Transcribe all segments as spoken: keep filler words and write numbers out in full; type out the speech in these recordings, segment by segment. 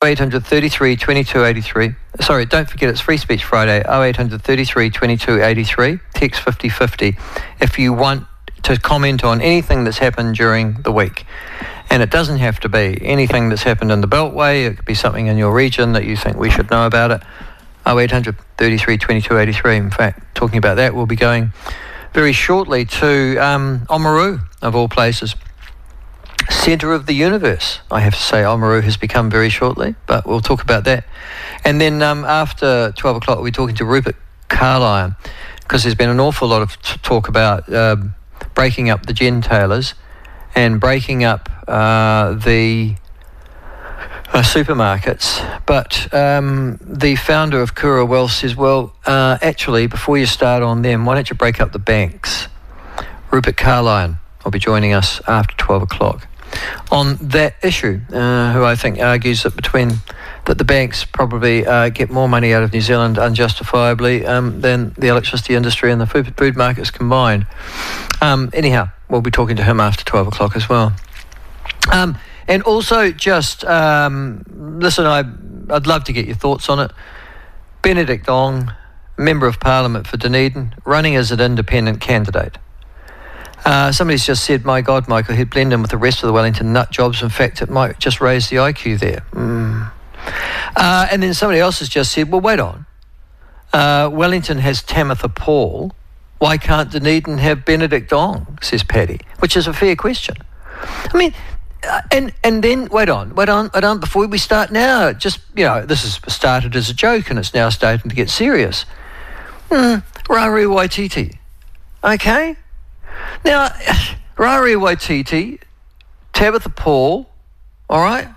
eight hundred thirty-three twenty-two eighty-three. Sorry, don't forget it's Free Speech Friday, oh eight hundred thirty-three twenty-two eighty-three. Text fifty fifty if you want to comment on anything that's happened during the week. And it doesn't have to be anything that's happened in the Beltway. It could be something in your region that you think we should know about it. oh eight hundred thirty-three twenty-two eighty-three. In fact, talking about that, we'll be going very shortly to um, Oamaru, of all places. Centre of the universe, I have to say. Oamaru has become very shortly, but we'll talk about that. And then um, after twelve o'clock, we'll be talking to Rupert Carlyon, because there's been an awful lot of t- talk about um, breaking up the gentailers and breaking up uh, the uh, supermarkets. But um, the founder of Kura Wealth says, well, uh, actually, before you start on them, why don't you break up the banks? Rupert Carlyon will be joining us after twelve o'clock on that issue, uh, who I think argues that between that the banks probably uh, get more money out of New Zealand unjustifiably um, than the electricity industry and the food, food markets combined. Um, anyhow, we'll be talking to him after twelve o'clock as well. Um, and also just, um, listen, I, I'd love to get your thoughts on it. Benedict Ong, Member of Parliament for Dunedin, running as an independent candidate. Uh, somebody's just said, my God, Michael, he'd blend in with the rest of the Wellington nut jobs. In fact, it might just raise the I Q there. Mm. Uh, and then somebody else has just said, well, wait on. Uh, Wellington has Tamitha Paul. Why can't Dunedin have Benedict Ong, says Paddy, which is a fair question. I mean, uh, and and then, wait on, wait on, wait on, before we start now, just, you know, this has started as a joke and it's now starting to get serious. Mm, Rari Waititi, okay? Now, Rari Waititi, Tabitha Paul, all right?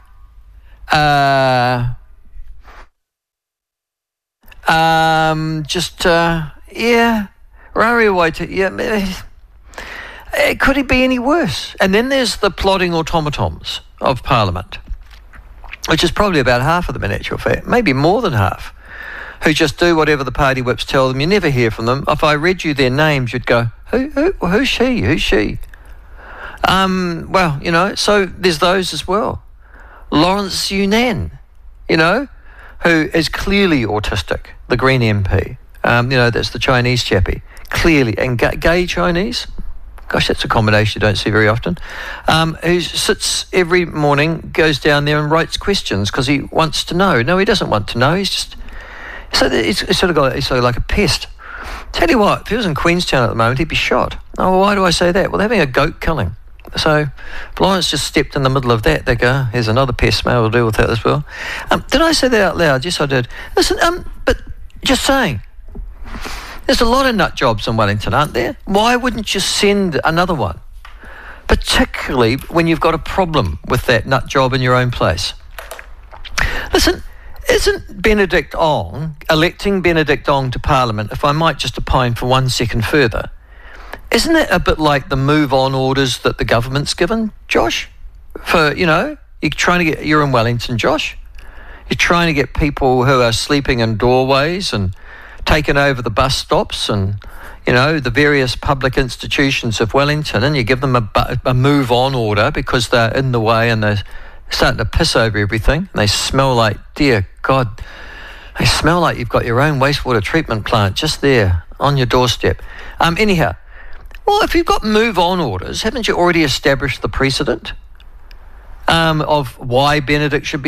Uh, um, just, uh, yeah, Rari Waititi, yeah, uh, could it be any worse? And then there's the plodding automatons of Parliament, which is probably about half of them in actual fact, maybe more than half, who just do whatever the party whips tell them. You never hear from them. If I read you their names, you'd go, who, who, who's she? Who's she? Um, well, you know, so there's those as well. Lawrence Yunnan, you know, who is clearly autistic, the Green M P. Um, you know, that's the Chinese chappie, clearly, and ga- gay Chinese. Gosh, that's a combination you don't see very often. Um, who sits every morning, goes down there and writes questions because he wants to know. No, he doesn't want to know. He's just so it's, it's sort of got, it's sort of like a pest. Tell you what, if he was in Queenstown at the moment, he'd be shot. Oh, well, why do I say that? Well, they're having a goat killing. So if Lawrence just stepped in the middle of that, they go, here's another pest, maybe we'll deal with that as well. Um, did I say that out loud? Yes, I did. Listen, um, but just saying, there's a lot of nut jobs in Wellington, aren't there? Why wouldn't you send another one? Particularly when you've got a problem with that nut job in your own place. Listen, isn't Benedict Ong, electing Benedict Ong to Parliament, if I might just opine for one second further, isn't it a bit like the move-on orders that the government's given, Josh? For, you know, you're trying to get, you're in Wellington, Josh. You're trying to get people who are sleeping in doorways and taking over the bus stops and, you know, the various public institutions of Wellington, and you give them a, a move-on order because they're in the way and they're starting to piss over everything. And they smell like, dear God, they smell like you've got your own wastewater treatment plant just there on your doorstep. Um, anyhow, well, if you've got move-on orders, haven't you already established the precedent um, of why Benedict should be